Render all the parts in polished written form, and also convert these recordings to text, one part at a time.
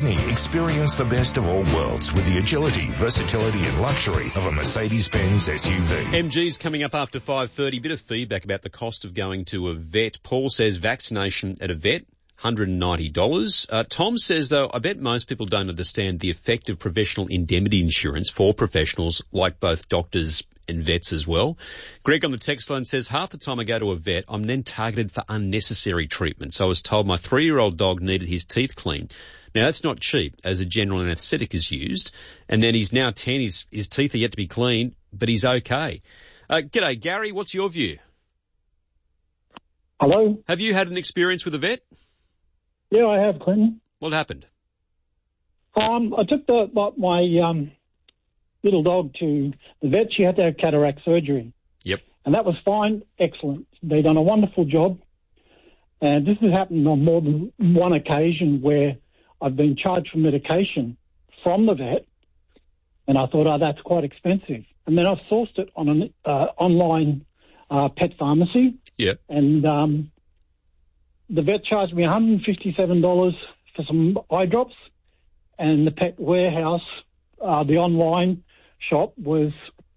Sydney, experience the best of all worlds with the agility, versatility and luxury of a Mercedes-Benz SUV. MG's coming up after 5:30. Bit of feedback about the cost of going to a vet. Paul says vaccination at a vet, $190. Tom says, though, I bet most people don't understand the effect of professional indemnity insurance for professionals like both doctors and vets as well. Greg on the text line says, half the time I go to a vet, I'm then targeted for unnecessary treatment. So I was told my 3-year-old dog needed his teeth cleaned. Now, that's not cheap, as a general anaesthetic is used. And then he's now 10, his teeth are yet to be cleaned, but he's okay. G'day, Gary, what's your view? Hello? Have you had an experience with a vet? Yeah, I have, Clinton. What happened? I took my little dog to the vet. She had to have cataract surgery. Yep. And that was fine, excellent. They've done a wonderful job. And this has happened on more than one occasion where I've been charged for medication from the vet, and I thought, that's quite expensive. And then I've sourced it on an online pet pharmacy. Yep. And the vet charged me $157 for some eye drops, and the pet warehouse, the online shop, was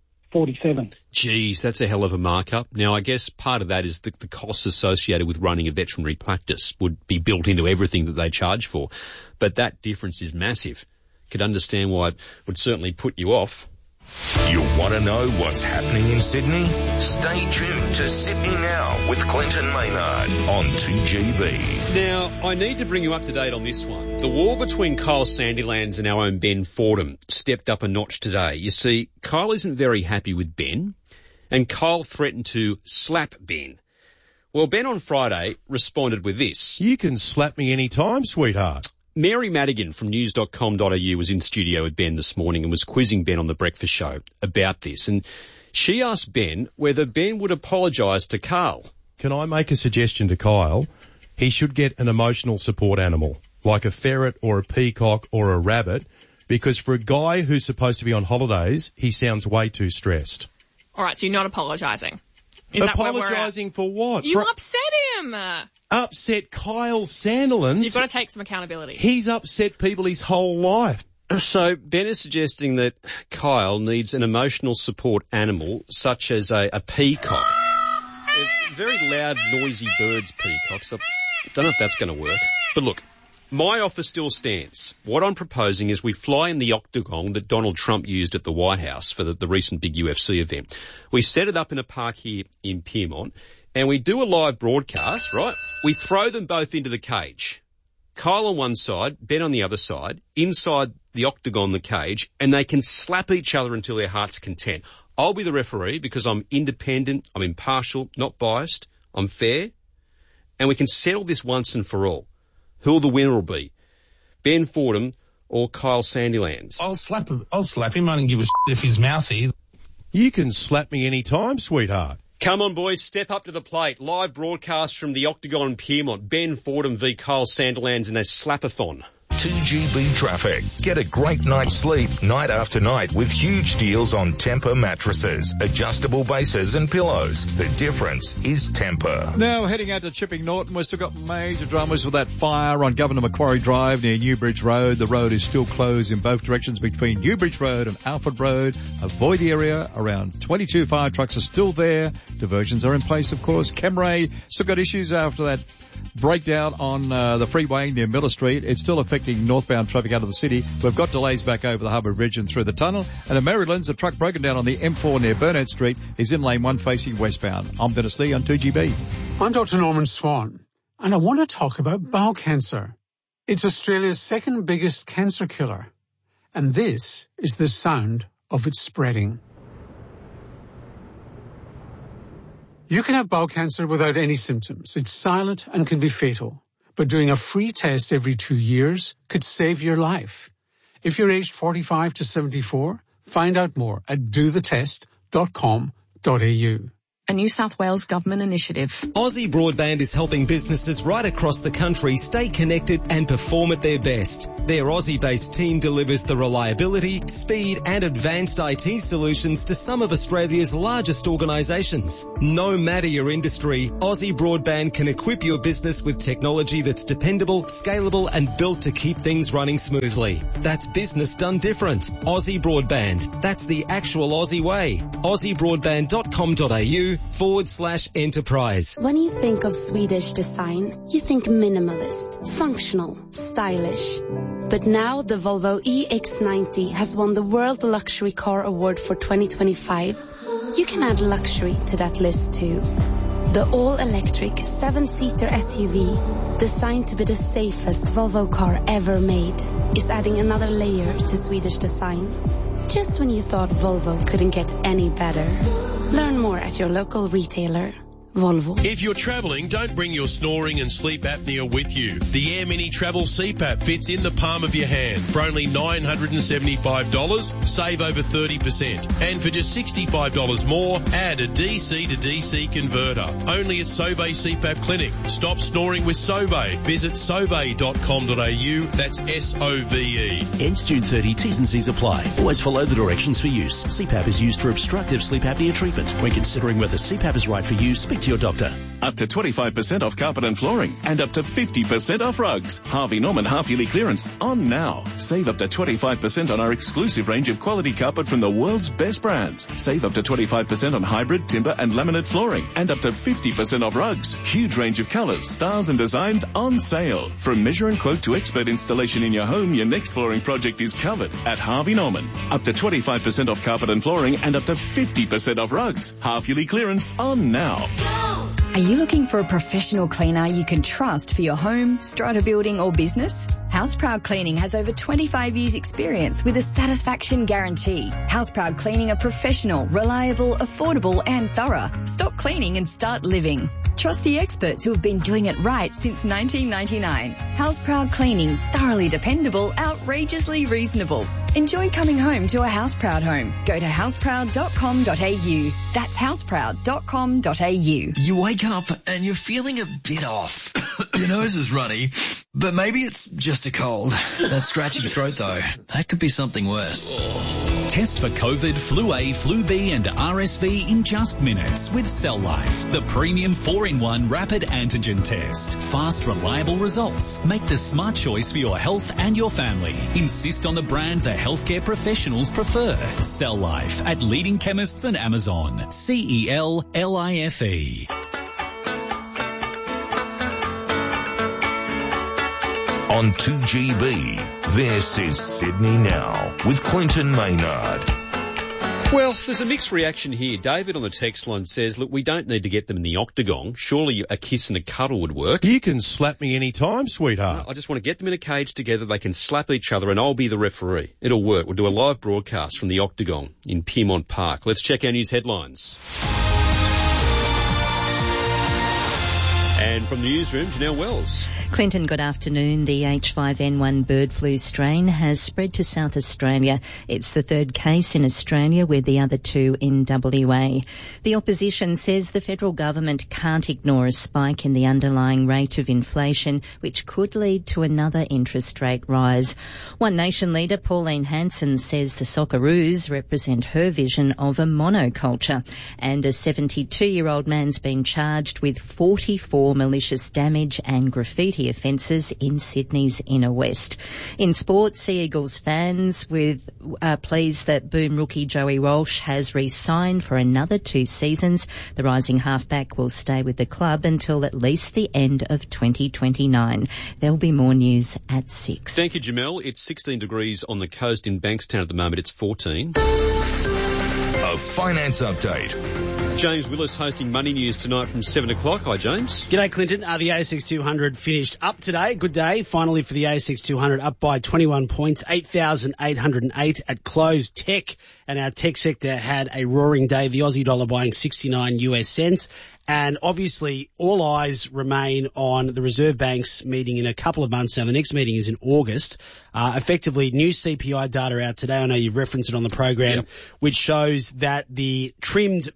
$47. Geez, that's a hell of a markup. Now, I guess part of that is the costs associated with running a veterinary practice would be built into everything that they charge for. But that difference is massive. Could understand why it would certainly put you off. You want to know what's happening in Sydney? Stay tuned to Sydney Now with Clinton Maynard on 2GB. Now, I need to bring you up to date on this one. The war between Kyle Sandilands and our own Ben Fordham stepped up a notch today. You see, Kyle isn't very happy with Ben, and Kyle threatened to slap Ben. Well, Ben on Friday responded with this. You can slap me any time, sweetheart. Mary Madigan from news.com.au was in studio with Ben this morning and was quizzing Ben on The Breakfast Show about this. And she asked Ben whether Ben would apologise to Carl. Can I make a suggestion to Kyle? He should get an emotional support animal, like a ferret or a peacock or a rabbit, because for a guy who's supposed to be on holidays, he sounds way too stressed. All right, so you're not apologising. Apologising for what? You upset him. Upset Kyle Sandilands? You've got to take some accountability. He's upset people his whole life. So Ben is suggesting that Kyle needs an emotional support animal, such as a peacock. Very loud, noisy birds, peacocks. I don't know if that's going to work. But look, my offer still stands. What I'm proposing is we fly in the octagon that Donald Trump used at the White House for the recent big UFC event. We set it up in a park here in Pyrmont, and we do a live broadcast, right? We throw them both into the cage. Kyle on one side, Ben on the other side, inside the octagon, the cage, and they can slap each other until their heart's content. I'll be the referee because I'm independent, I'm impartial, not biased, I'm fair, and we can settle this once and for all. Who'll the winner will be? Ben Fordham or Kyle Sandilands? I'll slap him. I don't give a shit if he's mouthy. You can slap me any time, sweetheart. Come on, boys, step up to the plate. Live broadcast from the Octagon Pyrmont. Ben Fordham v Kyle Sandilands in a slapathon. 2GB traffic. Get a great night's sleep night after night with huge deals on Tempur mattresses, adjustable bases and pillows. The difference is Tempur. Now heading out to Chipping Norton, we've still got major dramas with that fire on Governor Macquarie Drive near Newbridge Road. The road is still closed in both directions between Newbridge Road and Alfred Road. Avoid the area. Around 22 fire trucks are still there. Diversions are in place, of course. Camray still got issues after that breakdown on the freeway near Miller Street. It's still affecting northbound traffic out of the city. We've got delays back over the Harbour Bridge and through the tunnel. And in Maryland's, a truck broken down on the M4 near Burnett Street is in lane 1 facing westbound. I'm Dennis Lee on 2GB. I'm Dr. Norman Swan, and I want to talk about bowel cancer. It's Australia's second biggest cancer killer, and this is the sound of it spreading. You can have bowel cancer without any symptoms. It's silent and can be fatal. But doing a free test every 2 years could save your life. If you're aged 45 to 74, find out more at dothetest.com.au. a New South Wales government initiative. Aussie Broadband is helping businesses right across the country stay connected and perform at their best. Their Aussie-based team delivers the reliability, speed and advanced IT solutions to some of Australia's largest organisations. No matter your industry, Aussie Broadband can equip your business with technology that's dependable, scalable and built to keep things running smoothly. That's business done different. Aussie Broadband. That's the actual Aussie way. AussieBroadband.com.au/enterprise. When you think of Swedish design, you think minimalist, functional, stylish. But now the Volvo EX90 has won the World Luxury Car Award for 2025. You can add luxury to that list too. The all-electric 7-seater SUV, designed to be the safest Volvo car ever made, is adding another layer to Swedish design. Just when you thought Volvo couldn't get any better. Learn more at your local retailer. Volvo. If you're travelling, don't bring your snoring and sleep apnea with you. The Air Mini Travel CPAP fits in the palm of your hand. For only $975, save over 30%. And for just $65 more, add a DC to DC converter. Only at Sauvé CPAP Clinic. Stop snoring with Sauvé. Visit sauvé.com.au. That's SOVE. Ends June 30. T's and C's apply. Always follow the directions for use. CPAP is used for obstructive sleep apnea treatment. When considering whether CPAP is right for you, speak to your doctor. Up to 25% off carpet and flooring and up to 50% off rugs. Harvey Norman half-yearly clearance on now. Save up to 25% on our exclusive range of quality carpet from the world's best brands. Save up to 25% on hybrid, timber and laminate flooring and up to 50% off rugs. Huge range of colours, styles and designs on sale. From measure and quote to expert installation in your home, your next flooring project is covered at Harvey Norman. Up to 25% off carpet and flooring and up to 50% off rugs. Half-yearly clearance on now. Are you looking for a professional cleaner you can trust for your home, strata building or business? Houseproud Cleaning has over 25 years experience with a satisfaction guarantee. Houseproud Cleaning are professional, reliable, affordable and thorough. Stop cleaning and start living. Trust the experts who have been doing it right since 1999. Houseproud Cleaning, thoroughly dependable, outrageously reasonable. Enjoy coming home to a Houseproud home. Go to houseproud.com.au. That's houseproud.com.au. You wake up and you're feeling a bit off. Your nose is runny, but maybe it's just a cold. That scratchy throat though, that could be something worse. Test for COVID, Flu A, Flu B and RSV in just minutes with Cell Life, the premium 4-in-1 rapid antigen test. Fast, reliable results. Make the smart choice for your health and your family. Insist on the brand the healthcare professionals prefer. Cell Life at leading chemists and Amazon. CELLIFE. On 2GB, this is Sydney Now with Clinton Maynard. Well, there's a mixed reaction here. David on the text line says, look, we don't need to get them in the octagon. Surely a kiss and a cuddle would work. You can slap me any time, sweetheart. No, I just want to get them in a cage together. They can slap each other and I'll be the referee. It'll work. We'll do a live broadcast from the octagon in Piermont Park. Let's check our news headlines. And from the newsroom, Janelle Wells. Clinton, good afternoon. The H5N1 bird flu strain has spread to South Australia. It's the third case in Australia, with the other two in WA. The opposition says the federal government can't ignore a spike in the underlying rate of inflation, which could lead to another interest rate rise. One Nation leader, Pauline Hanson, says the Socceroos represent her vision of a monoculture. And a 72-year-old man's been charged with 44 malicious damage and graffiti offences in Sydney's inner west. In sport, Sea Eagles fans are pleased that Boom rookie Joey Walsh has re-signed for another 2 seasons. The rising halfback will stay with the club until at least the end of 2029. There'll be more news at 6. Thank you, Jamel. It's 16 degrees on the coast in Bankstown at the moment. It's 14. A finance update. James Willis hosting Money News tonight from 7 o'clock. Hi, James. G'day, Clinton. The ASX 200 finished up today. Good day. Finally for the ASX 200, up by 21 points, 8,808 at close. Tech and our tech sector had a roaring day. The Aussie dollar buying 69 US cents. And obviously, all eyes remain on the Reserve Bank's meeting in a couple of months. Now, the next meeting is in August. Effectively, new CPI data out today. I know you've referenced it on the program, which shows that the trimmed mean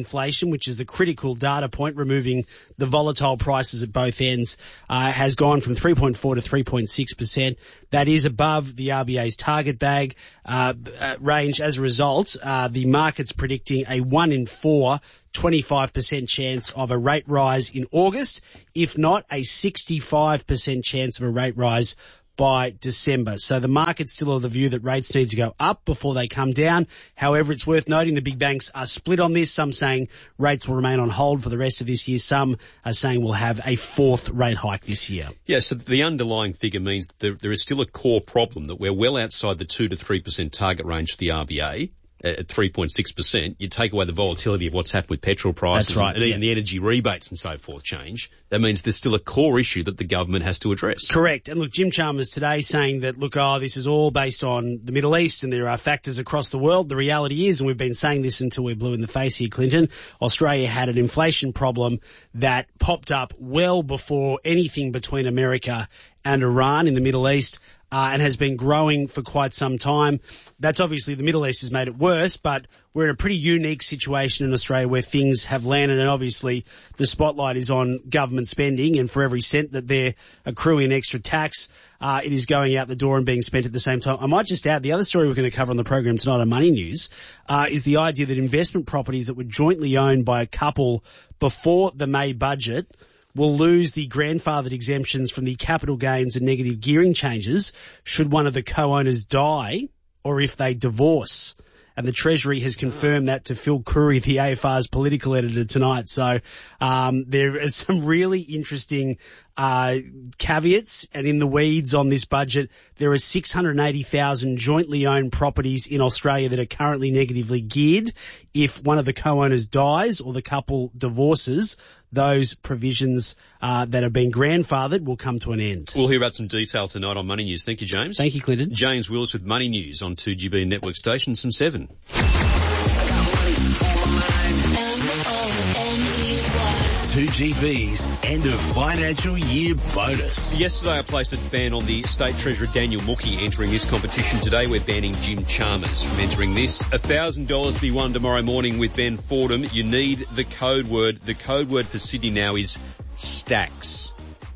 inflation, which is the critical data point, removing the volatile prices at both ends, has gone from 3.4 to 3.6%. That is above the RBA's target bag range. As a result, the market's predicting a 1 in 4 25% chance of a rate rise in August, if not a 65% chance of a rate rise by December. So the market's still of the view that rates need to go up before they come down. However, it's worth noting the big banks are split on this. Some saying rates will remain on hold for the rest of this year. Some are saying we'll have a fourth rate hike this year. Yeah, so the underlying figure means that there is still a core problem, that we're well outside the 2 to 3% target range for the RBA. At 3.6%, you take away the volatility of what's happened with petrol prices. That's right, and the energy rebates and so forth change. That means there's still a core issue that the government has to address. Correct. And look, Jim Chalmers today saying that, look, this is all based on the Middle East and there are factors across the world. The reality is, and we've been saying this until we're blue in the face here, Clinton, Australia had an inflation problem that popped up well before anything between America and Iran in the Middle East. And has been growing for quite some time. That's obviously the Middle East has made it worse, but we're in a pretty unique situation in Australia where things have landed, and obviously the spotlight is on government spending, and for every cent that they're accruing extra tax, it is going out the door and being spent at the same time. I might just add, the other story we're going to cover on the program tonight on Money News is the idea that investment properties that were jointly owned by a couple before the May budget will lose the grandfathered exemptions from the capital gains and negative gearing changes should one of the co-owners die or if they divorce. And the Treasury has confirmed that to Phil Curry, the AFR's political editor, tonight. So there are some really interesting caveats and in the weeds on this budget. There are 680,000 jointly owned properties in Australia that are currently negatively geared. If one of the co-owners dies or the couple divorces, those provisions that have been grandfathered will come to an end. We'll hear about some detail tonight on Money News. Thank you, James. Thank you, Clinton. James Willis with Money News on 2GB network stations from 7. 2GB's end of financial year bonus. Yesterday I placed a ban on the State Treasurer Daniel Mookie entering this competition. Today we're banning Jim Chalmers from entering this. $1,000 to be won tomorrow morning with Ben Fordham. You need the code word. The code word for Sydney now is STACKS.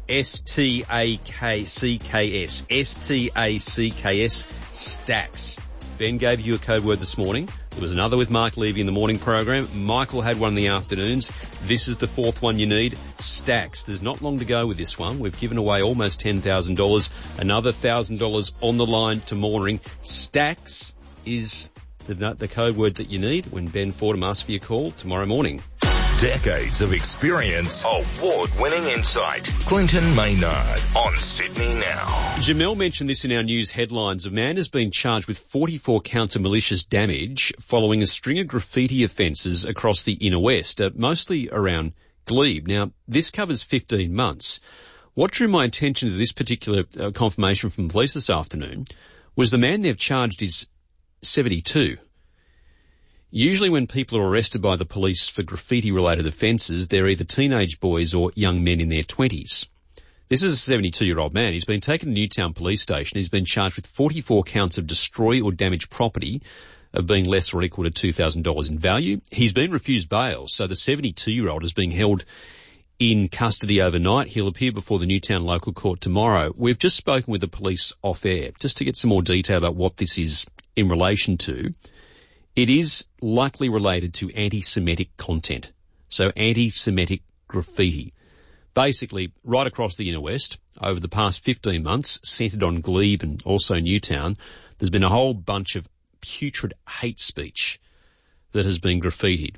S-T-A-C-K-S. S-T-A-C-K-S. STACKS. Ben gave you a code word this morning. There was another with Mark Levy in the morning program. Michael had one in the afternoons. This is the fourth one you need. STACKS. There's not long to go with this one. We've given away almost $10,000. Another $1,000 on the line to morning. STACKS is the code word that you need when Ben Fordham asks for your call tomorrow morning. Decades of experience, award-winning insight. Clinton Maynard on Sydney Now. Jamel mentioned this in our news headlines. A man has been charged with 44 counts of malicious damage following a string of graffiti offences across the inner west, mostly around Glebe. Now, this covers 15 months. What drew my attention to this particular confirmation from police this afternoon was the man they've charged is 72. Usually when people are arrested by the police for graffiti-related offences, they're either teenage boys or young men in their 20s. This is a 72-year-old man. He's been taken to Newtown Police Station. He's been charged with 44 counts of destroy or damage property of being less or equal to $2,000 in value. He's been refused bail, so the 72-year-old is being held in custody overnight. He'll appear before the Newtown local court tomorrow. We've just spoken with the police off-air just to get some more detail about what this is in relation to. It is likely related to anti-Semitic content, so anti-Semitic graffiti. Basically, right across the inner west, over the past 15 months, centred on Glebe and also Newtown, there's been a whole bunch of putrid hate speech that has been graffitied.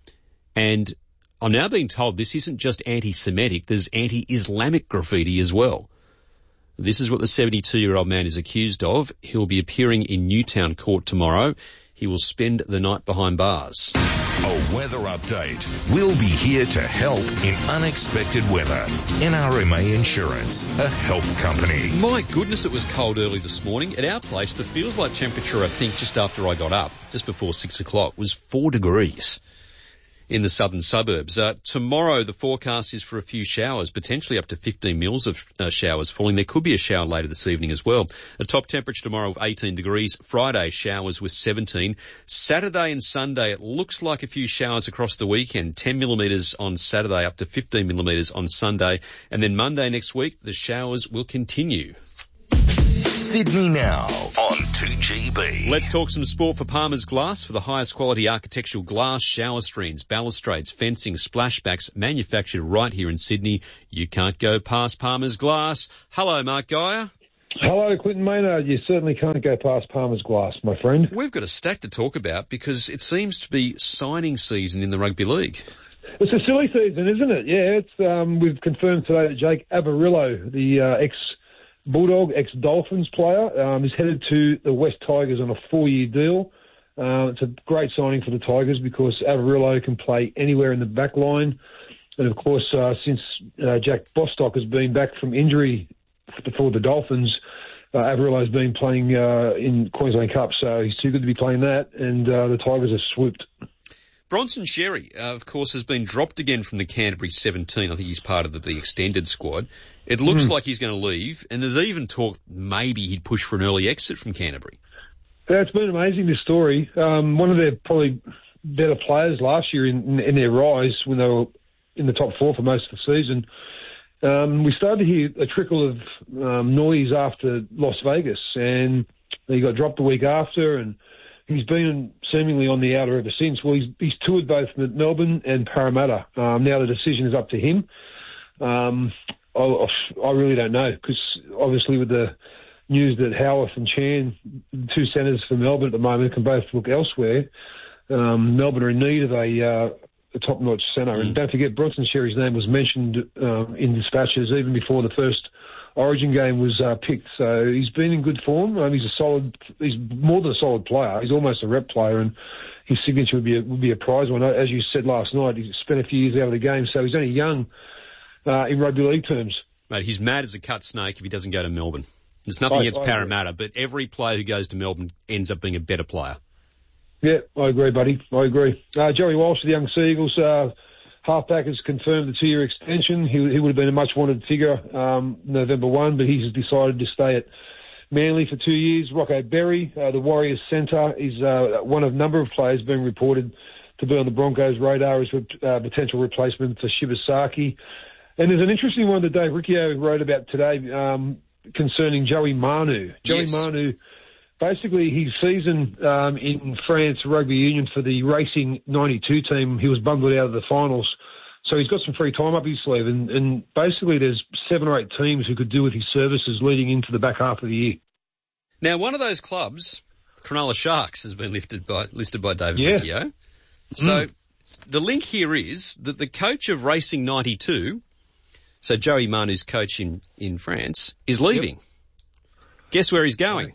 And I'm now being told this isn't just anti-Semitic, there's anti-Islamic graffiti as well. This is what the 72-year-old man is accused of. He'll be appearing in Newtown court tomorrow. He will spend the night behind bars. A weather update. We'll be here to help in unexpected weather. NRMA Insurance, a help company. My goodness, it was cold early this morning. At our place, the feels-like temperature, I think, just after I got up, just before 6 o'clock, was 4 degrees. in the southern suburbs. Tomorrow, the forecast is for a few showers, potentially up to 15 mils of showers falling. There could be a shower later this evening as well. A top temperature tomorrow of 18 degrees. Friday, showers with 17. Saturday and Sunday, it looks like a few showers across the weekend. 10 millimetres on Saturday, up to 15 millimetres on Sunday. And then Monday next week, the showers will continue. Sydney Now on 2GB. Let's talk some sport for Palmer's Glass. For the highest quality architectural glass, shower screens, balustrades, fencing, splashbacks, manufactured right here in Sydney. You can't go past Palmer's Glass. Hello, Mark Geyer. Hello, Quinton Maynard. You certainly can't go past Palmer's Glass, my friend. We've got a stack to talk about because it seems to be signing season in the rugby league. It's a silly season, isn't it? Yeah, it's we've confirmed today that Jake Averillo, the ex-Bulldog, ex-Dolphins player, is headed to the West Tigers on a 4-year deal. It's a great signing for the Tigers because Averillo can play anywhere in the back line. And, of course, since Jack Bostock has been back from injury for the Dolphins, Averillo's been playing in Queensland Cup, so he's too good to be playing that, and the Tigers have swooped. Bronson Xerri, of course, has been dropped again from the Canterbury 17. I think he's part of the extended squad. It looks like he's going to leave, and there's even talk maybe he'd push for an early exit from Canterbury. Yeah, it's been amazing, this story. One of their probably better players last year in their rise when they were in the top 4 for most of the season. We started to hear a trickle of noise after Las Vegas, and he got dropped the week after, and he's been seemingly on the outer ever since. Well, he's toured both Melbourne and Parramatta. Now the decision is up to him. I really don't know, because obviously with the news that Howarth and Chan, two centres for Melbourne at the moment, can both look elsewhere, Melbourne are in need of a top-notch centre. And don't forget, Bronson Xerri's name was mentioned in dispatches even before the first Origin game was picked. So he's been in good form. He's more than a solid player. He's almost a rep player, and his signature would be a prize one. As you said last night, he spent a few years out of the game, so he's only young in rugby league terms. Mate, he's mad as a cut snake if he doesn't go to Melbourne. There's nothing against Parramatta, but every player who goes to Melbourne ends up being a better player. Yeah, I agree, buddy. I agree. Joey Walsh of the Young Seagulls, halfback, has confirmed the 2-year extension. He would have been a much wanted figure November 1, but he's decided to stay at Manly for 2 years. Rocco Berry, the Warriors centre, is one of a number of players being reported to be on the Broncos' radar as a potential replacement for Shibasaki. And there's an interesting one that Dave Riccio wrote about today concerning Joey Manu. Joey Manu, basically his season in France rugby union for the Racing 92 team, he was bundled out of the finals. So he's got some free time up his sleeve, and basically there's 7 or 8 teams who could do with his services leading into the back half of the year. Now, one of those clubs, Cronulla Sharks, has been listed by David Riccio. So the link here is that the coach of Racing 92, so Joey Manu's coach in France, is leaving. Guess where he's going?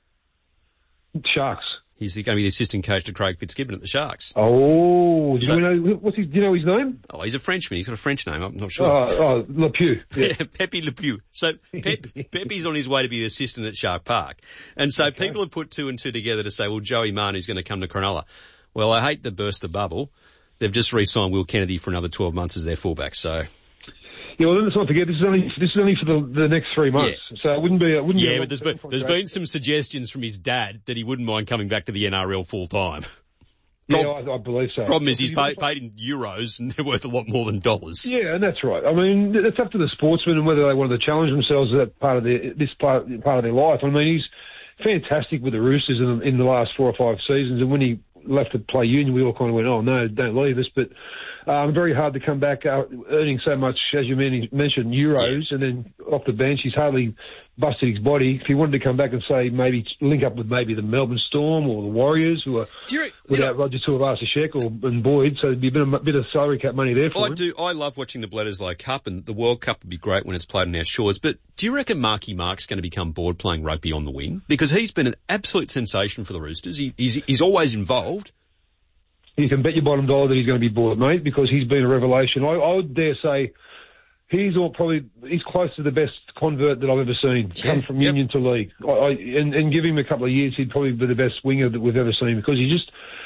Sharks. He's going to be the assistant coach to Craig Fitzgibbon at the Sharks. Oh, do you know his name? Oh, he's a Frenchman. He's got a French name. I'm not sure. Le Pew. Yeah, Pepe Le Pew. So Pepe's on his way to be the assistant at Shark Park. And so people have put 2 and 2 together to say, well, Joey Manu's going to come to Cronulla. Well, I hate to burst the bubble. They've just re-signed Will Kennedy for another 12 months as their fullback, so... Yeah, well, let's not forget, this is only for the next 3 months. Yeah. So it wouldn't be but there's been some suggestions from his dad that he wouldn't mind coming back to the NRL full time. Yeah, I believe so. Problem is he's paid in euros and they're worth a lot more than dollars. Yeah, and that's right. I mean, it's up to the sportsmen and whether they want to challenge themselves at that part of their life. I mean, he's fantastic with the Roosters in the last 4 or 5 seasons, and when he left to play union, we all kind of went, oh no, don't leave us. But very hard to come back earning so much, as you mentioned, euros, and then off the bench, he's hardly busted his body. If he wanted to come back and say maybe link up with maybe the Melbourne Storm or the Warriors, who are without Roger Tuivasa-Sheck and Boyd, so there'd be a bit of salary cap money there for him. I love watching the Bledisloe Cup, and the World Cup would be great when it's played on our shores. But do you reckon Marky Mark's going to become bored playing rugby on the wing? Because he's been an absolute sensation for the Roosters. He's always involved. You can bet your bottom dollar that he's going to be bored, mate, because he's been a revelation. I would dare say he's close to the best convert that I've ever seen. Come from union to league. And give him a couple of years, he'd probably be the best winger that we've ever seen, because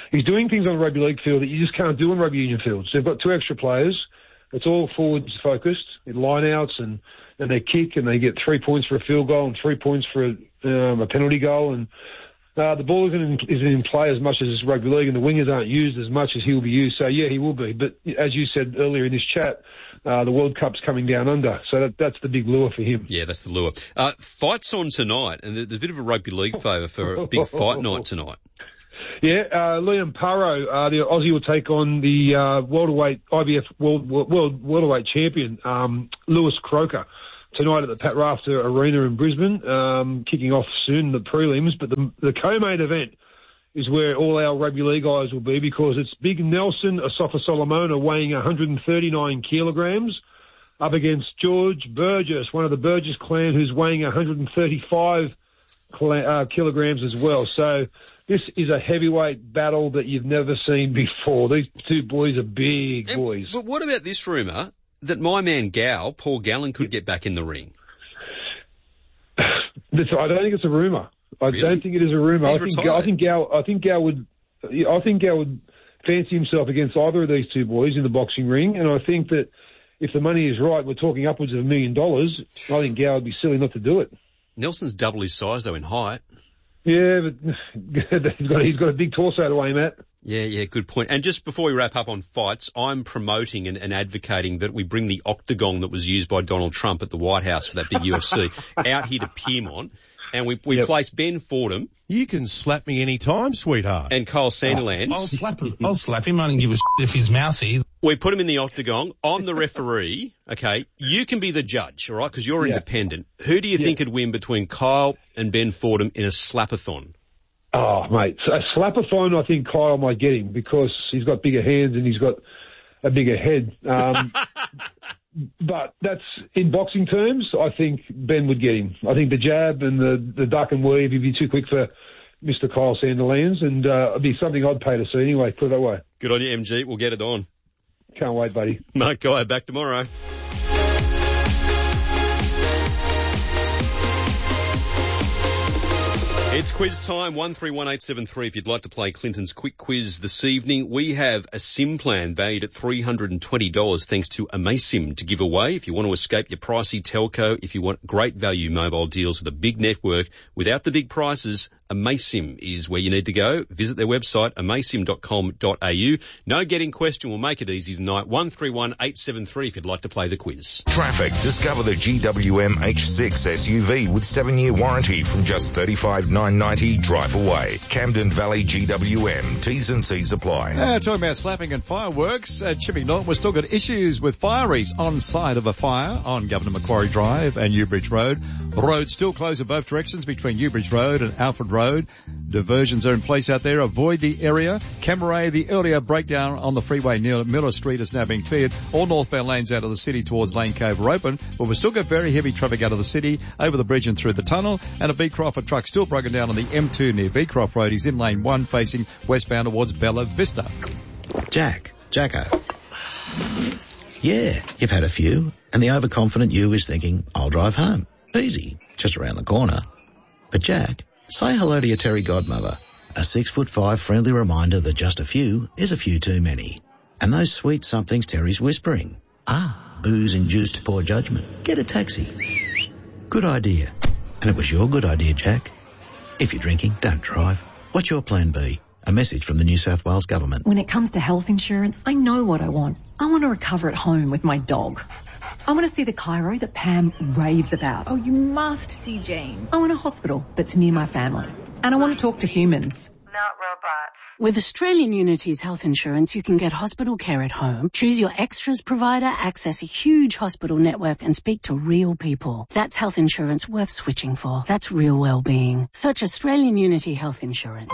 He's doing things on a rugby league field that you just can't do on rugby union fields. They've got 2 extra players. It's all forwards focused, in line-outs, and they kick, and they get 3 points for a field goal and 3 points for a penalty goal. And the ball isn't in play as much as rugby league, and the wingers aren't used as much as he'll be used. So, yeah, he will be. But as you said earlier in this chat, the World Cup's coming down under. So that's the big lure for him. Yeah, that's the lure. Fight's on tonight, and there's a bit of a rugby league favour for a big fight night tonight. Yeah, Liam Paro, the Aussie, will take on the IBF World Welterweight champion, Lewis Croker, tonight at the Pat Rafter Arena in Brisbane, kicking off soon, the prelims. But the co-main event is where all our rugby league guys will be, because it's Big Nelson Asafa Solomona, weighing 139 kilograms, up against George Burgess, one of the Burgess clan, who's weighing 135 kilograms as well. So this is a heavyweight battle that you've never seen before. These 2 boys are big boys. But what about this rumour that my man Paul Gallen, could get back in the ring? I don't think it's a rumour. I don't think it is a rumour. I think Gal would fancy himself against either of these 2 boys in the boxing ring, and I think that if the money is right, we're talking upwards of $1 million. I think Gal would be silly not to do it. Nelson's double his size, though, in height. Yeah, but he's got a big torso to aim at. Yeah, good point. And just before we wrap up on fights, I'm promoting and advocating that we bring the octagon that was used by Donald Trump at the White House for that big UFC out here to Piermont, and we place Ben Fordham. You can slap me any time, sweetheart. And Kyle Sandilands. I'll slap him. I don't give a if he's mouthy. We put him in the octagon. I'm the referee. Okay, you can be the judge, all right, because you're independent. Who do you think would win between Kyle and Ben Fordham in a slapathon? Oh, mate, so a slapathon, I think Kyle might get him, because he's got bigger hands and he's got a bigger head. But that's, in boxing terms, I think Ben would get him. I think the jab and the duck and weave, he'd be too quick for Mr. Kyle Sandilands, and it'd be something I'd pay to see anyway, put it that way. Good on you, MG. We'll get it on. Can't wait, buddy. Mark Guy, back tomorrow. It's quiz time, 131873. If you'd like to play Clinton's quick quiz this evening, we have a SIM plan valued at $320 thanks to AmaSIM to give away. If you want to escape your pricey telco, if you want great value mobile deals with a big network without the big prices, AmaSIM is where you need to go. Visit their website, amasim.com.au. No getting question. We'll make it easy tonight. 131873 if you'd like to play the quiz. Traffic. Discover the GWM H6 SUV with 7-year warranty from just $35,990. Drive away. Camden Valley GWM. T's and C's apply. Talking about slapping and fireworks, Chipping Norton, we've still got issues with fireys on site of a fire on Governor Macquarie Drive and Newbridge Road. The road's still closed in both directions between Newbridge Road and Alfred Road. Diversions are in place out there. Avoid the area. Camaray, the earlier breakdown on the freeway near Miller Street is now being cleared. All northbound lanes out of the city towards Lane Cove are open, but we've still got very heavy traffic out of the city, over the bridge and through the tunnel, and a Beecroft truck still broken down on the M2 near Beecroft Road. He's in lane 1 facing westbound towards Bella Vista. Jacko. Yeah, you've had a few, and the overconfident you is thinking, I'll drive home. Easy, just around the corner. But Jack, say hello to your Terry godmother. A 6'5" friendly reminder that just a few is a few too many. And those sweet somethings Terry's whispering. Booze-induced poor judgment. Get a taxi. Good idea. And it was your good idea, Jack. If you're drinking, don't drive. What's your plan B? A message from the New South Wales government. When it comes to health insurance, I know what I want. I want to recover at home with my dog. I want to see the chiro that Pam raves about. Oh, you must see Jane. I want a hospital that's near my family. And I want to talk to humans. Not robots. With Australian Unity's health insurance, you can get hospital care at home, choose your extras provider, access a huge hospital network, and speak to real people. That's health insurance worth switching for. That's real well-being. Search Australian Unity Health Insurance.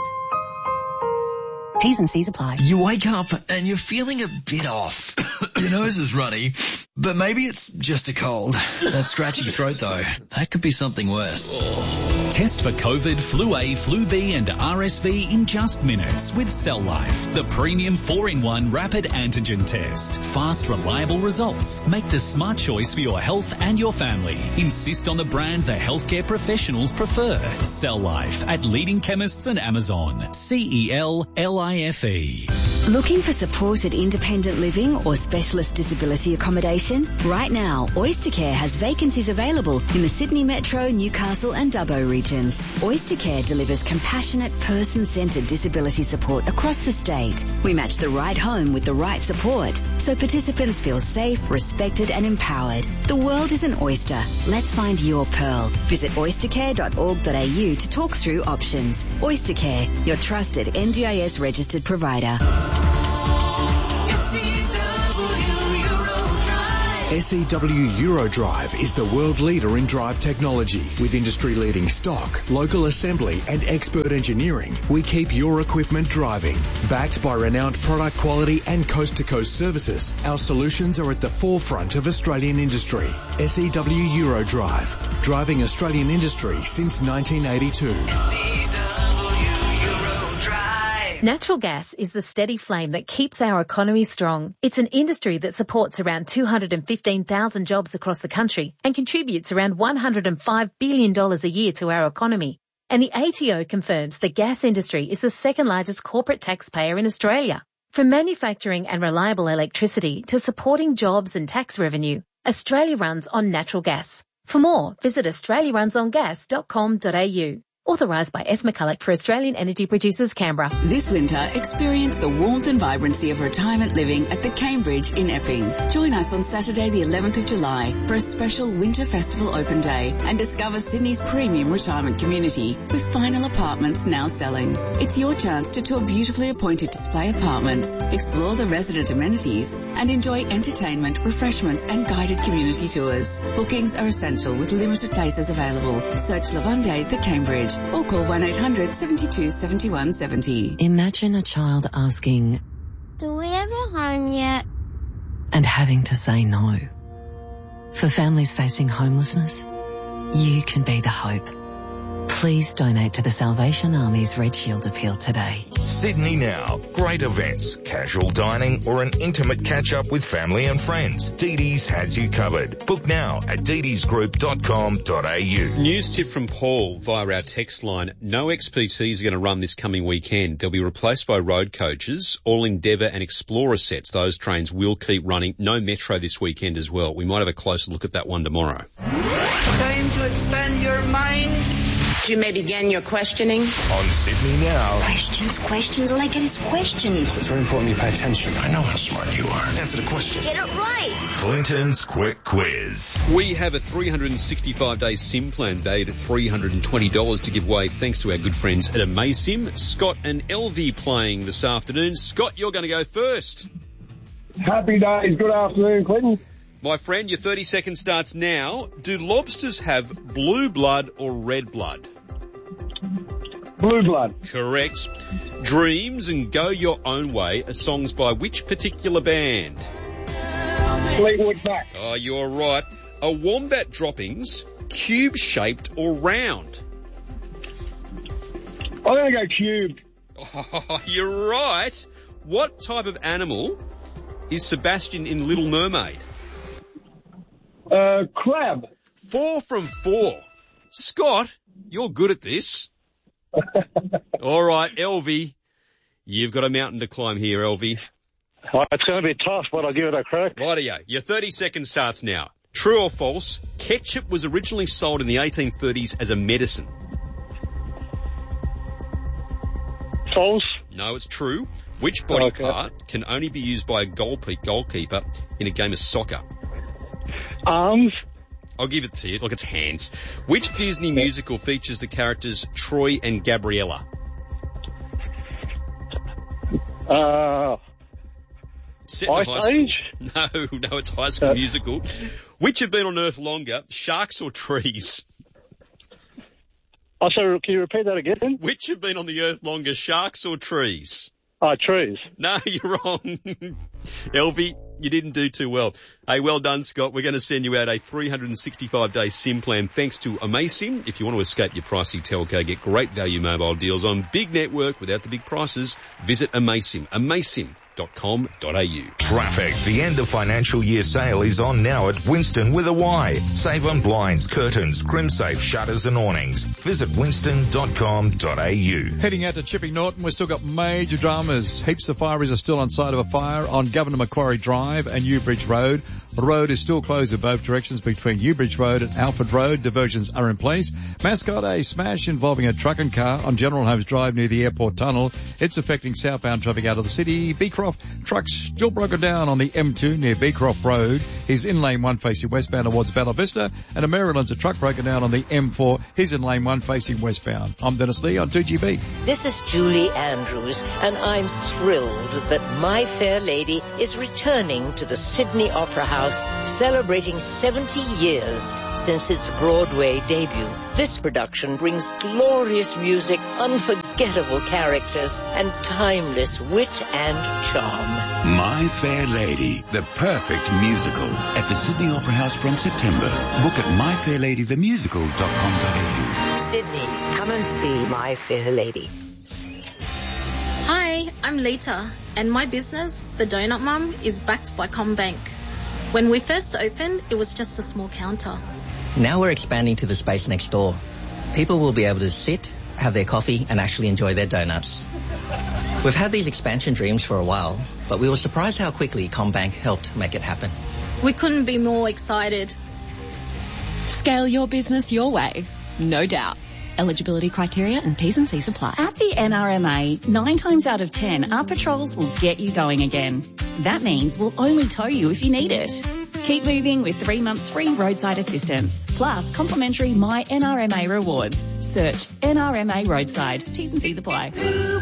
T's and C's apply. You wake up and you're feeling a bit off. Your nose is runny, But maybe it's just a cold. That scratchy throat though, that could be something worse. Test for COVID, Flu A, Flu B and RSV in just minutes with Cell Life, the premium 4-in-1 rapid antigen test. Fast, reliable results. Make the smart choice for your health and your family. Insist on the brand the healthcare professionals prefer. Cell Life at leading chemists and Amazon. CELLIFE. Looking for supported independent living or specialist disability accommodation? Right now, Oystercare has vacancies available in the Sydney Metro, Newcastle and Dubbo regions. Oystercare delivers compassionate, person-centred disability support across the state. We match the right home with the right support, so participants feel safe, respected and empowered. The world is an oyster. Let's find your pearl. Visit oystercare.org.au to talk through options. Oystercare, your trusted NDIS registered provider. SEW Eurodrive is the world leader in drive technology. With industry-leading stock, local assembly and expert engineering, we keep your equipment driving. Backed by renowned product quality and coast-to-coast services, our solutions are at the forefront of Australian industry. SEW Eurodrive, driving Australian industry since 1982. Natural gas is the steady flame that keeps our economy strong. It's an industry that supports around 215,000 jobs across the country and contributes around $105 billion a year to our economy. And the ATO confirms the gas industry is the second largest corporate taxpayer in Australia. From manufacturing and reliable electricity to supporting jobs and tax revenue, Australia runs on natural gas. For more, visit australiarunsongas.com.au. Authorised by S. McCulloch for Australian Energy Producers, Canberra. This winter, experience the warmth and vibrancy of retirement living at the Cambridge in Epping. Join us on Saturday the 11th of July for a special Winter Festival Open Day and discover Sydney's premium retirement community with final apartments now selling. It's your chance to tour beautifully appointed display apartments, explore the resident amenities and enjoy entertainment, refreshments and guided community tours. Bookings are essential with limited places available. Search Lavande the Cambridge or call 1-800 72 71 70. Imagine a child asking, "Do we have a home yet?" and having to say no. For families facing homelessness, you can be the hope. Please donate to the Salvation Army's Red Shield appeal today. Sydney Now. Great events, casual dining or an intimate catch-up with family and friends. Dee Dee's has you covered. Book now at deedesgroup.com.au. News tip from Paul via our text line. No XPTs are going to run this coming weekend. They'll be replaced by road coaches. All Endeavour and Explorer sets, those trains will keep running. No Metro this weekend as well. We might have a closer look at that one tomorrow. Time to expand your minds. You may begin your questioning. On Sydney Now. Questions. All I get is questions. It's very important you pay attention. I know how smart you are. Answer the question. Get it right. Clinton's Quick Quiz. We have a 365-day SIM plan valued at $320 to give away thanks to our good friends at AmazSIM. Scott and LV playing this afternoon. Scott, you're going to go first. Happy days. Good afternoon, Clinton. My friend, your 30 seconds starts now. Do lobsters have blue blood or red blood? Blue blood. Correct. Dreams and Go Your Own Way are songs by which particular band? Fleetwood Mac. Oh, you're right. Are wombat droppings cube-shaped or round? I'm going to go cubed. Oh, you're right. What type of animal is Sebastian in Little Mermaid? Crab. 4 from 4. Scott, you're good at this. All right, Elvie, you've got a mountain to climb here, Elvie. Oh, it's going to be tough, but I'll give it a crack. Rightio. Your 30 seconds starts now. True or false, ketchup was originally sold in the 1830s as a medicine? False. No, it's true. Which body part can only be used by a goalkeeper in a game of soccer? Arms. I'll give it to you. Look, it's hands. Which Disney musical features the characters Troy and Gabriella? Set in Ice Age? No, it's High School Musical. Which have been on Earth longer, sharks or trees? Oh, sorry, can you repeat that again? Which have been on the Earth longer, sharks or trees? Trees. No, you're wrong. Elvie, You didn't do too well. Hey, well done, Scott. We're going to send you out a 365-day SIM plan thanks to AmazSIM. If you want to escape your pricey telco, get great value mobile deals on big network without the big prices, visit AmazSIM. AmazSIM.com.au. Traffic. The end of financial year sale is on now at Winston with a Y. Save on blinds, curtains, CrimSafe, shutters and awnings. Visit winston.com.au. Heading out to Chipping Norton, we've still got major dramas. Heaps of fireys are still on site of a fire on Governor Macquarie Drive and Newbridge Road. The road is still closed in both directions between Newbridge Road and Alfred Road. Diversions are in place. Mascot, a smash involving a truck and car on General Holmes Drive near the airport tunnel. It's affecting southbound traffic out of the city. Beecroft, trucks still broken down on the M2 near Beecroft Road. He's in lane 1 facing westbound towards Bella Vista. And a Maryland's a truck broken down on the M4. He's in lane 1 facing westbound. I'm Dennis Lee on 2GB. This is Julie Andrews, and I'm thrilled that My Fair Lady is returning to the Sydney Opera House, celebrating 70 years since its Broadway debut. This production brings glorious music, unforgettable characters, and timeless wit and charm. My Fair Lady, the perfect musical, at the Sydney Opera House from September. Book at myfairladythemusical.com.au. Sydney, come and see My Fair Lady. Hi, I'm Lita, and my business, The Donut Mum, is backed by CommBank. When we first opened, it was just a small counter. Now we're expanding to the space next door. People will be able to sit, have their coffee, and actually enjoy their donuts. We've had these expansion dreams for a while, but we were surprised how quickly CommBank helped make it happen. We couldn't be more excited. Scale your business your way, no doubt. Eligibility criteria and T's and C's apply. At the NRMA, 9 times out of 10, our patrols will get you going again. That means we'll only tow you if you need it. Keep moving with 3 months free roadside assistance, plus complimentary My NRMA rewards. Search NRMA Roadside. T's and C's apply.